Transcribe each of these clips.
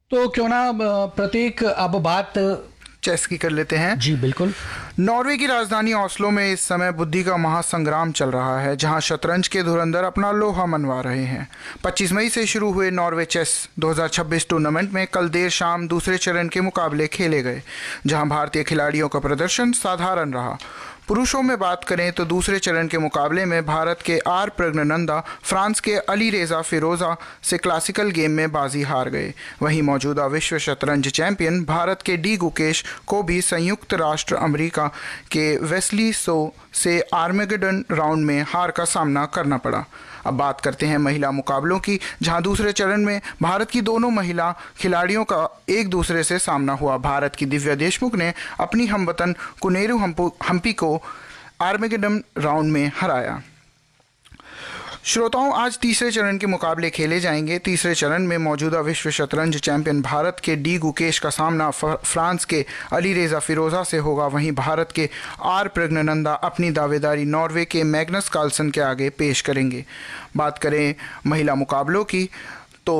तो क्यों ना प्रतीक अब बात चेस की कर लेते हैं। जी बिल्कुल। नॉर्वे की राजधानी ओस्लो में इस समय बुद्धि का महासंग्राम चल रहा है, जहां शतरंज के धुरंधर अपना लोहा मनवा रहे हैं। 25 मई से शुरू हुए नॉर्वे चेस 2026 टूर्नामेंट में कल देर शाम दूसरे चरण के मुकाबले खेले गए, जहां भारतीय खिलाड़ियों का प्रदर्शन साधारण रहा। पुरुषों में बात करें तो दूसरे चरण के मुकाबले में भारत के आर प्रज्ञानंदा फ्रांस के अली रेजा फिरोजा से क्लासिकल गेम में बाजी हार गए। वहीं मौजूदा विश्व शतरंज चैंपियन भारत के डी गुकेश को भी संयुक्त राष्ट्र अमेरिका के वेस्ली सो से आर्मेगेडन राउंड में हार का सामना करना पड़ा। अब बात करते हैं महिला मुकाबलों की, जहां दूसरे चरण में भारत की दोनों महिला खिलाड़ियों का एक दूसरे से सामना हुआ। भारत की दिव्या देशमुख ने अपनी हमवतन कुनेरू हम्पी को आर्मेगेडन राउंड में हराया। श्रोताओं, आज तीसरे चरण के मुकाबले खेले जाएंगे। तीसरे चरण में मौजूदा विश्व शतरंज चैंपियन भारत के डी गुकेश का सामना फ्रांस के अली रेजा फिरोजा से होगा। वहीं भारत के आर प्रज्ञानंदा अपनी दावेदारी नॉर्वे के मैग्नस कार्लसन के आगे पेश करेंगे। बात करें महिला मुकाबलों की तो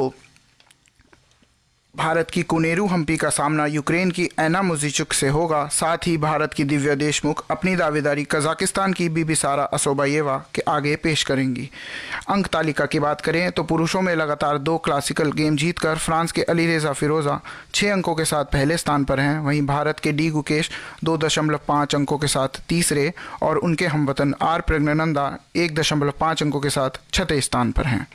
भारत की कुनेरू हम्पी का सामना यूक्रेन की एना मुजिचुक से होगा। साथ ही भारत की दिव्या देशमुख अपनी दावेदारी कजाकिस्तान की बीबिसारा असोबायेवा के आगे पेश करेंगी। अंक तालिका की बात करें तो पुरुषों में लगातार 2 क्लासिकल गेम जीतकर फ्रांस के अली रेजा फिरोजा 6 अंकों के साथ पहले स्थान पर हैं। वहीं भारत के डी गुकेश 2.5 अंकों के साथ तीसरे और उनके हमवतन आर प्रज्ञानंदा 1.5 अंकों के साथ छठे स्थान पर हैं।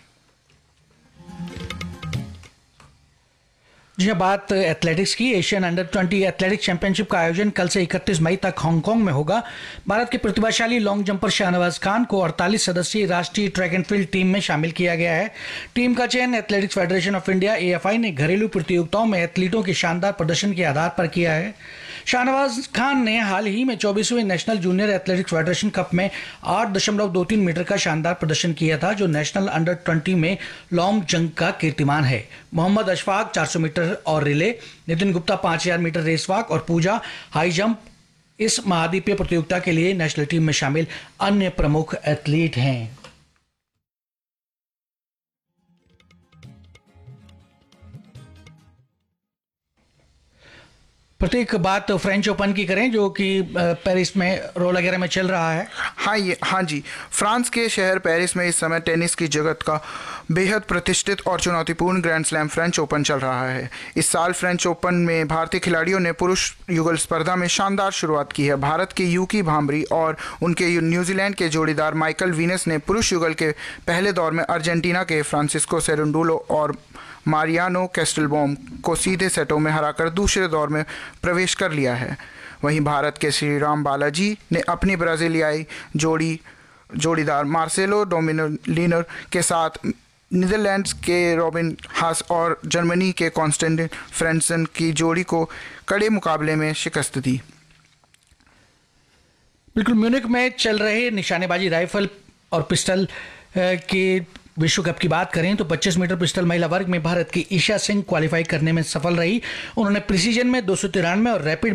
जी हाँ, बात एथलेटिक्स की। एशियन अंडर 20 एथलेटिक्स चैंपियनशिप का आयोजन कल से 31 मई तक हांगकांग में होगा। भारत के प्रतिभाशाली लॉन्ग जंपर शाहनवाज खान को 48 सदस्यीय राष्ट्रीय ट्रैक एंड फील्ड टीम में शामिल किया गया है। टीम का चयन athletics federation of India AFI ने घरेलू प्रतियोगिताओं में एथलीटों के शानदार प्रदर्शन के आधार पर किया है। शाहनवाज खान ने हाल ही में 24वें national junior athletics federation cup में 8.23 मीटर का शानदार प्रदर्शन किया था, जो नेशनल अंडर 20 में लॉन्ग जंप का कीर्तिमान है। मोहम्मद अशफाक 400 मीटर और relay, Nitin Gupta 5000 metre race walk और पूजा हाई जंप इस महाद्वीपीय प्रतियोगिता के लिए नेशनल टीम में शामिल अन्य प्रमुख एथलीट हैं। प्रत्येक बात फ्रेंच ओपन की करें, जो कि पेरिस में रोल वगैरह में चल रहा है। हाँ जी, फ्रांस के शहर पेरिस में इस समय टेनिस की जगत का बेहद प्रतिष्ठित और चुनौतीपूर्ण ग्रैंड स्लैम फ्रेंच ओपन चल रहा है। इस साल फ्रेंच ओपन में भारतीय खिलाड़ियों ने पुरुष युगल स्पर्धा में शानदार शुरुआत की है। भारत के यूकी भांबरी और उनके न्यूजीलैंड के जोड़ीदार माइकल वीनस ने पुरुष युगल के पहले दौर में अर्जेंटीना के फ्रांसिस्को सेरेंडुलो और मारियानो कैस्टेलबॉम को सीधे सेटों में हराकर दूसरे दौर में प्रवेश कर लिया है। वहीं भारत के श्रीराम बालाजी ने अपनी ब्राज़ीलियाई जोड़ीदार मार्सेलो डोमिनिलिनर के साथ नीदरलैंड्स के रॉबिन हास और जर्मनी के कॉन्स्टेंटिन फ्रेंसन की जोड़ी को कड़े मुकाबले में शिकस्त दी। बिल्कुल। म्यूनिख में चल रहे निशानेबाजी राइफल और पिस्टल के विश्व कप की बात करें तो 25 मीटर पिस्टल महिला वर्ग में भारत की ईशा सिंह क्वालिफाई करने में सफल रही। उन्होंने प्रिसीजन में 293 और रैपिड